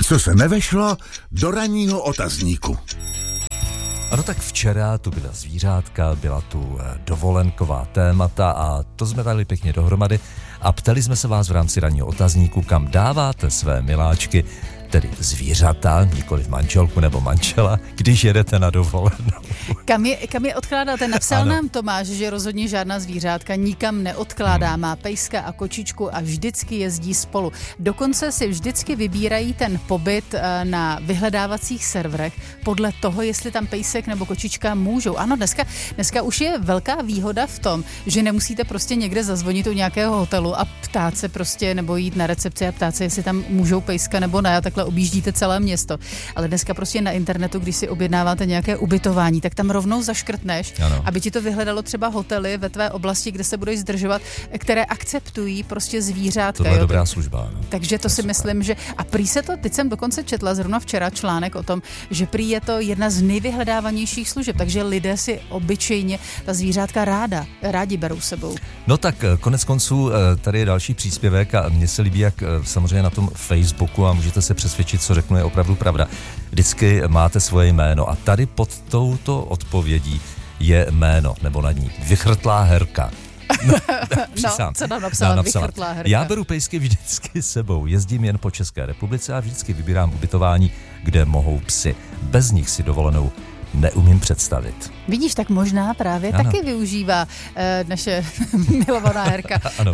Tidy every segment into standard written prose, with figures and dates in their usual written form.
Co se nevešlo do ranního otazníku. Ano, tak včera tu byla zvířátka, byla tu dovolenková témata a to jsme dali pěkně dohromady a ptali jsme se vás v rámci ranního otazníku, kam dáváte své miláčky, tedy zvířata, nikoliv manželku nebo manžela, když jedete na dovolenou. Kam je odkládáte? Napsal nám Tomáš, že rozhodně žádná zvířátka nikam neodkládá. Má pejska a kočičku a vždycky jezdí spolu. Dokonce si vždycky vybírají ten pobyt na vyhledávacích serverech podle toho, jestli tam pejsek nebo kočička můžou. Ano, dneska už je velká výhoda v tom, že nemusíte prostě někde zazvonit u nějakého hotelu a ptát se prostě, nebo jít na recepci a ptát se, jestli tam můžou pejska nebo ne, a takhle objíždíte celé město. Ale dneska prostě na internetu, když si objednáváte nějaké ubytování, tak tam rovnou zaškrtneš, aby ti to vyhledalo třeba hotely ve tvé oblasti, kde se budeš zdržovat, které akceptují prostě zvířátka. To je dobrá služba. No. Takže to si myslím, že a prý se to, teď jsem dokonce četla zrovna včera článek o tom, že prý je to jedna z nejvyhledávanějších služeb, takže lidé si obyčejně ta zvířátka rádi berou sebou. No tak konec konců tady je další příspěvek a mně se líbí, jak samozřejmě na tom Facebooku, a můžete se přesvědčit, co řeknu, je opravdu pravda. Vždycky máte svoje jméno a tady pod touto odpovědí je jméno, nebo nad ní vychrtlá herka. Co nám napsala vychrtlá herka? Já beru pejsky vždycky sebou, jezdím jen po České republice a vždycky vybírám ubytování, kde mohou psy. Bez nich si dovolenou neumím představit. Vidíš, tak možná právě taky využívá naše milovaná herka. Ano,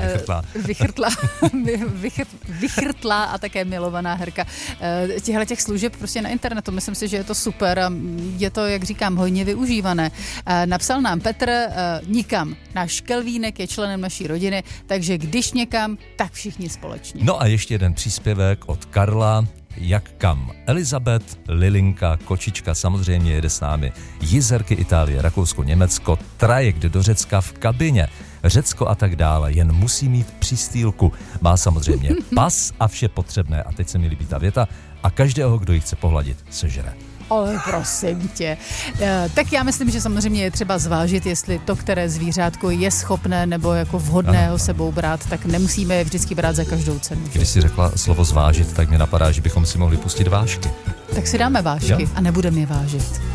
vychrtlá a také milovaná herka těch služeb prostě na internetu. Myslím si, že je to super a je to, jak říkám, hojně využívané. Napsal nám Petr, nikam. Náš Kelvínek je členem naší rodiny, takže když někam, tak všichni společně. No a ještě jeden příspěvek od Karla. Jak kam? Elizabeth, Lilinka, kočička samozřejmě jede s námi. Jizerky Itálie, Rakousko, Německo, trajekt do Řecka v kabině. Řecko a tak dále, jen musí mít přistýlku. Má samozřejmě pas a vše potřebné. A teď se mi líbí ta věta. A každého, kdo ji chce pohladit, sežere. Ale prosím tě. Tak já myslím, že samozřejmě je třeba zvážit, jestli to, které zvířátko je schopné nebo jako vhodné ho sebou brát, tak nemusíme je vždycky brát za každou cenu. Když jsi řekla slovo zvážit, tak mě napadá, že bychom si mohli pustit vážky. Tak si dáme vážky a nebudeme je vážit.